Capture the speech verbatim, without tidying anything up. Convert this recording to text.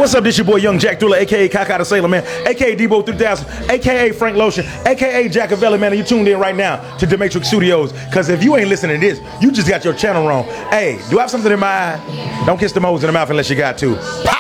what's up? This your boy Young Jack Thriller, aka Kaka the Sailor Man, aka Debo three thousand, aka Frank Lotion, aka Jackavelli, man. And you tuned in right now to Demetric Studios. Cause if you ain't listening to this, you just got your channel wrong. Hey, do I have something in my eye? Don't kiss the moles in the mouth unless you got to.